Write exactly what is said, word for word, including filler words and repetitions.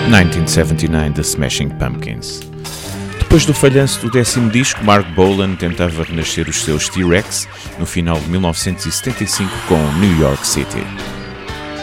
mil novecentos e setenta e nove The Smashing Pumpkins. Depois do falhanço do décimo disco, Mark Bolan tentava renascer os seus T-Rex no final de mil novecentos e setenta e cinco com New York City.